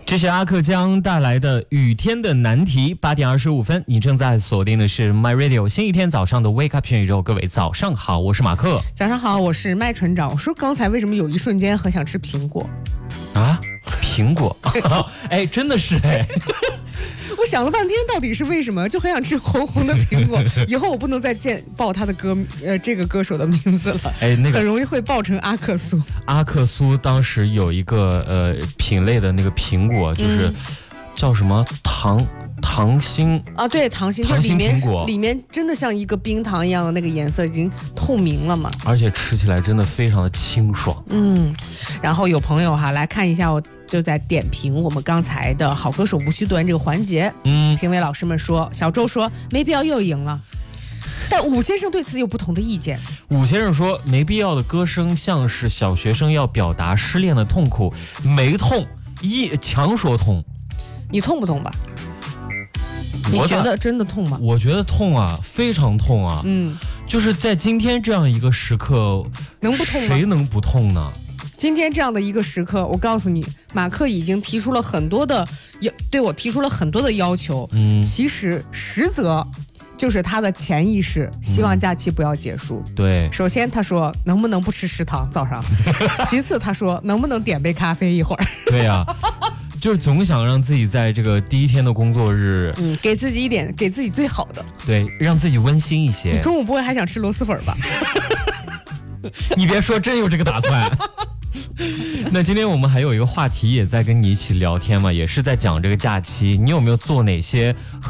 这是阿克将带来的雨天的难题，8点25分，你正在锁定的是 My Radio 星期天早上的 Wake Up 全宇宙，各位早上好，我是马克。 早上好，我是麦船长。我说刚才为什么有一瞬间很想吃苹果啊？苹果？哎，真的是哎。 我想了半天，到底是为什么？就很想吃红红的苹果。以后我不能再报他的这个歌手的名字了， 哎， 很容易会报成阿克苏。 阿克苏当时有一个品类的那个苹果，就是叫什么糖心啊，对，糖心，就里面真的像一个冰糖一样的那个颜色，已经透明了嘛， 而且吃起来真的非常的清爽。 然后有朋友来看一下，我就在点评我们刚才的好歌手无需多言这个环节。评委老师们说，小周说没必要又赢了，但武先生对此有不同的意见。 武先生说，没必要的歌声像是小学生要表达失恋的痛苦，没痛强说痛。 你痛不痛吧？你觉得真的痛吗？ 我觉得痛啊，非常痛啊。就是在今天这样一个时刻， 能不痛吗？ 谁能不痛呢？ 今天这样的一个时刻，我告诉你，马克已经提出了很多的，对我提出了很多的要求。其实实则就是他的潜意识希望假期不要结束。 对， 首先他说能不能不吃食堂早上，其次他说能不能点杯咖啡一会儿。 对呀。就是总想让自己在这个第一天的工作日， 给自己最好的， 对，让自己温馨一些。 你中午不会还想吃螺蛳粉吧？ 你别说，真有这个打算。那今天我们还有一个话题也在跟你一起聊天嘛，也是在讲这个假期，你有没有做哪些